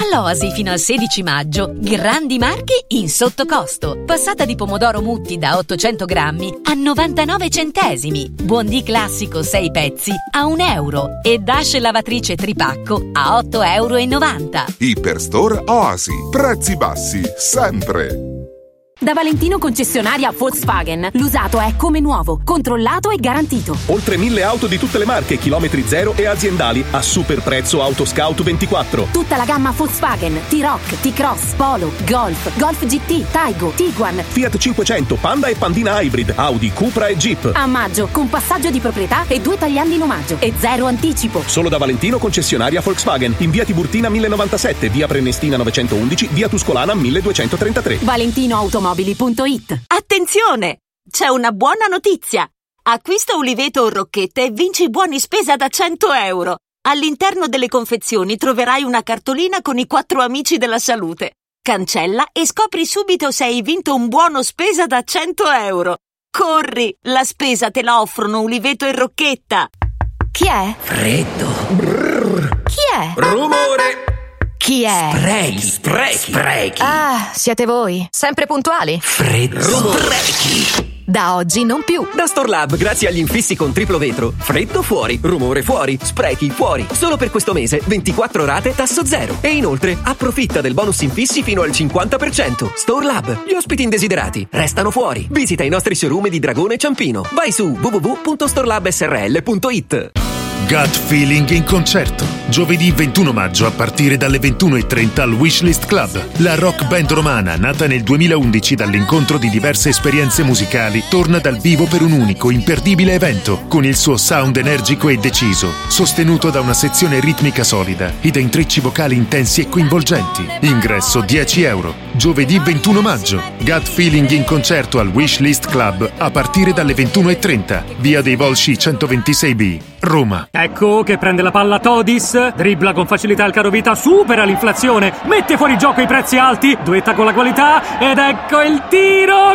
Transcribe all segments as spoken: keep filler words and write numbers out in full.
Dall'Oasi fino al sedici maggio, grandi marchi in sottocosto. Passata di pomodoro Mutti da ottocento grammi a novantanove centesimi. Buondì classico sei pezzi a un euro. E Dash lavatrice tripacco a otto euro e novanta. Iperstore Oasi. Prezzi bassi, sempre. Da Valentino concessionaria Volkswagen, l'usato è come nuovo, controllato e garantito. Oltre mille auto di tutte le marche, chilometri zero e aziendali a super prezzo Autoscout ventiquattro. Tutta la gamma Volkswagen, T-Roc, T-Cross, Polo, Golf, Golf G T, Taigo, Tiguan, Fiat cinquecento, Panda e Pandina Hybrid, Audi, Cupra e Jeep. A maggio, con passaggio di proprietà e due tagliandi in omaggio e zero anticipo. Solo da Valentino concessionaria Volkswagen, in via Tiburtina mille novantasette, via Prenestina novecentoundici, via Tuscolana milleduecentotrentatré. Valentino Automobili punto it. Attenzione! C'è una buona notizia! Acquista uliveto o rocchette e vinci buoni spesa da cento euro. All'interno delle confezioni troverai una cartolina con i quattro amici della salute. Cancella e scopri subito se hai vinto un buono spesa da cento euro. Corri! La spesa te la offrono uliveto e rocchetta. Chi è? Freddo. Brrr. Chi è? Rumore. Chi è? Sprechi, sprechi, sprechi. Ah, siete voi. Sempre puntuali. Freddo. Sprechi. Da oggi non più. Da Storlab, grazie agli infissi con triplo vetro. Freddo fuori, rumore fuori, sprechi fuori. Solo per questo mese, ventiquattro rate tasso zero. E inoltre, approfitta del bonus infissi fino al cinquanta per cento. Storlab, gli ospiti indesiderati restano fuori. Visita i nostri showroom di Dragone e Ciampino. Vai su w w w punto storlab s r l punto it. Gut Feeling in concerto. Giovedì ventuno maggio a partire dalle ventuno e trenta al Wishlist Club. La rock band romana, nata nel duemilaundici dall'incontro di diverse esperienze musicali, torna dal vivo per un unico, imperdibile evento, con il suo sound energico e deciso, sostenuto da una sezione ritmica solida e da intrecci vocali intensi e coinvolgenti. Ingresso dieci euro. Giovedì ventuno maggio. Gut Feeling in concerto al Wishlist Club a partire dalle ventuno e trenta. Via dei Volsci centoventisei B, Roma. Ecco che prende la palla Todis, dribbla con facilità il carovita, supera l'inflazione, mette fuori gioco i prezzi alti, duetta con la qualità ed ecco il tiro,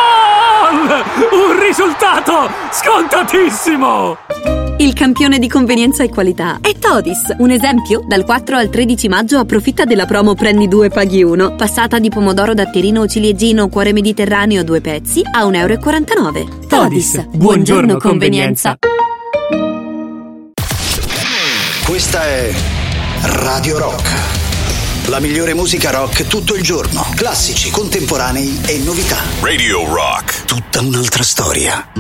gol! Un risultato scontatissimo! Il campione di convenienza e qualità è Todis. Un esempio? Dal quattro al tredici maggio approfitta della promo Prendi due paghi uno. Passata di pomodoro datterino o ciliegino cuore mediterraneo due pezzi a un euro e quarantanove. Todis, buongiorno, buongiorno convenienza. Questa è Radio Rock. La migliore musica rock tutto il giorno. Classici, contemporanei e novità. Radio Rock. Tutta un'altra storia.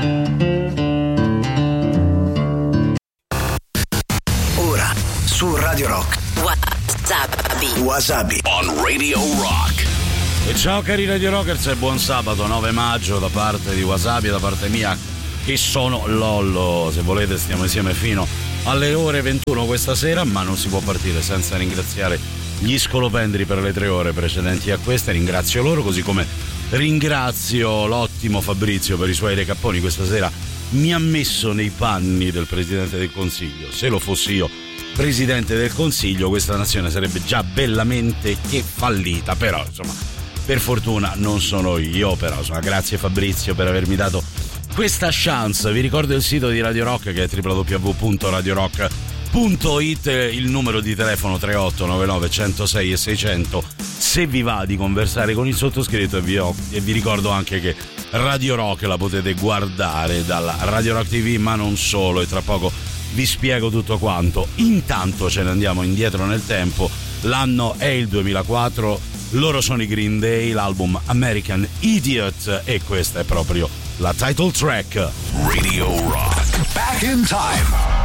Ora, su Radio Rock. Wasabi. Wasabi. On Radio Rock. E ciao cari Radio Rockers e buon sabato nove maggio da parte di Wasabi e da parte mia, che sono Lollo. Se volete stiamo insieme fino alle ore ventuno questa sera, ma non si può partire senza ringraziare gli scolopendri per le tre ore precedenti a queste. Ringrazio loro, così come ringrazio l'ottimo Fabrizio per i suoi recapponi. Questa sera mi ha messo nei panni del Presidente del Consiglio. Se lo fossi io Presidente del Consiglio, questa nazione sarebbe già bellamente che fallita, però insomma per fortuna non sono io. Però insomma, grazie Fabrizio per avermi dato questa chance. Vi ricordo il sito di Radio Rock che è w w w punto radio rock punto it, il numero di telefono tre otto nove nove uno zero sei e seicento se vi va di conversare con il sottoscritto. E vi, ho, e vi ricordo anche che Radio Rock la potete guardare dalla Radio Rock T V, ma non solo, e tra poco vi spiego tutto quanto. Intanto ce ne andiamo indietro nel tempo. L'anno è il duemilaquattro, loro sono i Green Day, l'album American Idiot, e questa è proprio la title track. Radio Rock. Back in time.